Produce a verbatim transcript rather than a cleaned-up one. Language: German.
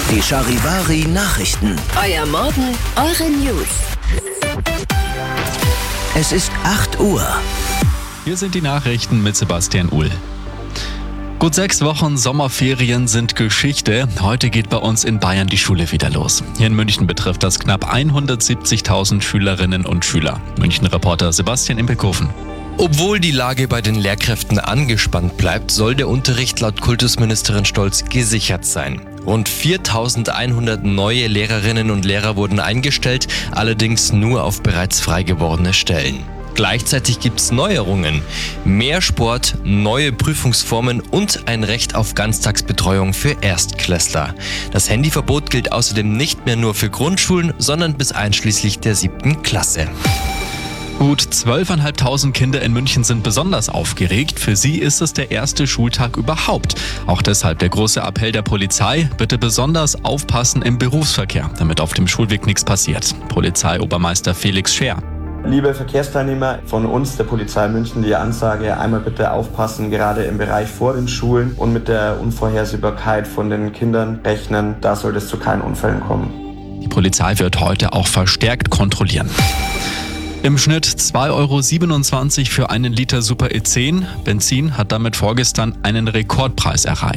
Die Charivari Nachrichten. Euer Morgen, eure News. Es ist acht Uhr. Hier sind die Nachrichten mit Sebastian Uhl. Gut sechs Wochen Sommerferien sind Geschichte. Heute geht bei uns in Bayern die Schule wieder los. Hier in München betrifft das knapp hundertsiebzigtausend Schülerinnen und Schüler. München-Reporter Sebastian Impelkofen. Obwohl die Lage bei den Lehrkräften angespannt bleibt, soll der Unterricht laut Kultusministerin Stolz gesichert sein. Rund viertausendeinhundert neue Lehrerinnen und Lehrer wurden eingestellt, allerdings nur auf bereits frei gewordene Stellen. Gleichzeitig gibt es Neuerungen. Mehr Sport, neue Prüfungsformen und ein Recht auf Ganztagsbetreuung für Erstklässler. Das Handyverbot gilt außerdem nicht mehr nur für Grundschulen, sondern bis einschließlich der siebten Klasse. Gut zwölftausendfünfhundert Kinder in München sind besonders aufgeregt. Für sie ist es der erste Schultag überhaupt. Auch deshalb der große Appell der Polizei: Bitte besonders aufpassen im Berufsverkehr, damit auf dem Schulweg nichts passiert. Polizeiobermeister Felix Scher. Liebe Verkehrsteilnehmer, von uns, der Polizei München, die Ansage: einmal bitte aufpassen, gerade im Bereich vor den Schulen und mit der Unvorhersehbarkeit von den Kindern rechnen. Da sollte es zu keinen Unfällen kommen. Die Polizei wird heute auch verstärkt kontrollieren. Im Schnitt zwei Euro siebenundzwanzig für einen Liter Super E zehn. Benzin hat damit vorgestern einen Rekordpreis erreicht.